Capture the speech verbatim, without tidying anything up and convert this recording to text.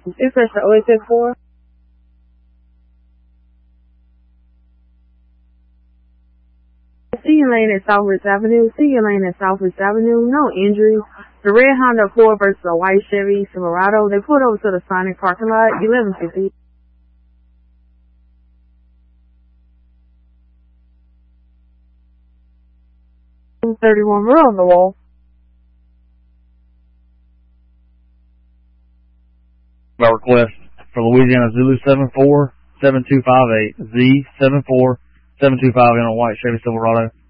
Dispatch to O H S four. See your lane at Southwest Avenue. See your lane at Southwest Avenue. No injuries. The red Honda Accord versus a white Chevy Silverado. They pulled over to the Sonic parking lot. eleven fifty. thirty-one, we're on the wall. By request for Louisiana Zulu seven four seven two five eight Z seven four seven two five in a white Chevy Silverado.